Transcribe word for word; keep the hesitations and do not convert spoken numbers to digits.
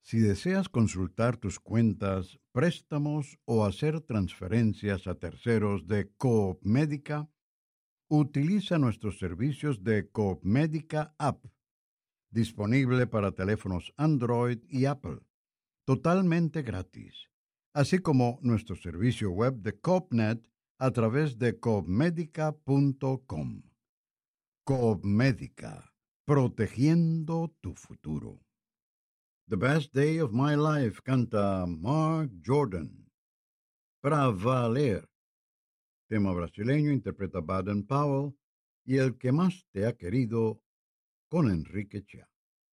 Si deseas consultar tus cuentas, préstamos o hacer transferencias a terceros de Coop Médica, utiliza nuestros servicios de Coop Médica App, disponible para teléfonos Android y Apple, totalmente gratis, así como nuestro servicio web de CoopNet a través de coop medica punto com. Coop Médica, protegiendo tu futuro. The Best Day of My Life canta Mark Jordan. Para valer. Tema brasileño interpreta Baden Powell y El que más te ha querido con Enrique Chá.